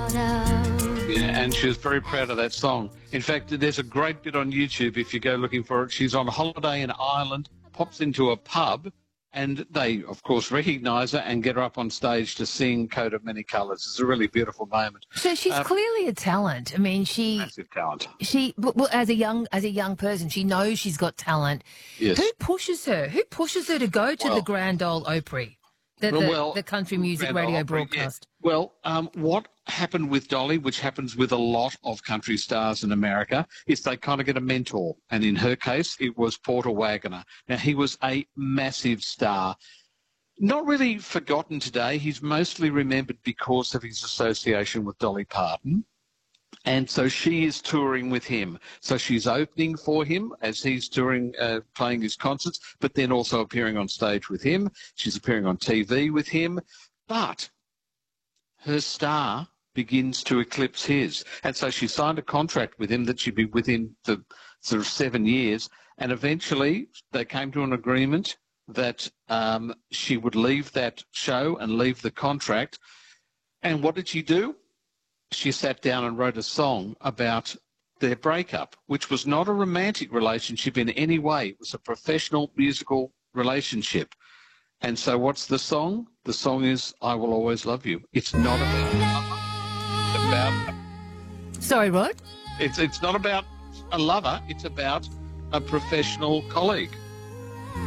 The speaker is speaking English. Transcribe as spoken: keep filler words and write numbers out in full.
Yeah, and she was very proud of that song. In fact, there's a great bit on YouTube if you go looking for it. She's on holiday in Ireland, pops into a pub, and they, of course, recognise her and get her up on stage to sing Coat of Many Colours. It's a really beautiful moment. So she's Uh, clearly a talent. I mean, she Massive talent. she well, as a young as a young person, she knows she's got talent. Yes. Who pushes her? Who pushes her to go to Well- the Grand Ole Opry, the, Well, the, well, the country music Grand radio Ole Opry, yeah. broadcast? Well, um, what happened with Dolly, which happens with a lot of country stars in America, is they kind of get a mentor. And in her case, it was Porter Wagoner. Now, he was a massive star. Not really forgotten today. He's mostly remembered because of his association with Dolly Parton. And so she is touring with him. So she's opening for him as he's touring, uh, playing his concerts, but then also appearing on stage with him. She's appearing on T V with him. But her star begins to eclipse his. And so she signed a contract with him that she'd be with him for sort of seven years. And eventually they came to an agreement that um, she would leave that show and leave the contract. And what did she do? She sat down and wrote a song about their breakup, which was not a romantic relationship in any way. It was a professional musical relationship. And so what's the song? The song is I Will Always Love You. It's not about... about Sorry, Rod? it's, it's not about a lover. It's about a professional colleague.